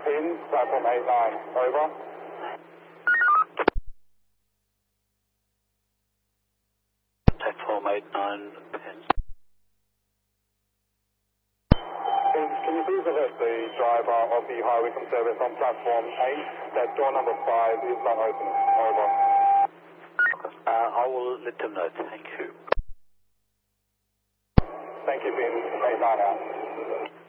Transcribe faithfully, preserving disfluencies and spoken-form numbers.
pin, platform eight nine, over. Platform eight nine, pin. Can, can you please alert the driver of the High Wycombe service on platform eight that door number five is not open, over. Uh, I will let them know, thank you. Thank you, pin eight nine out.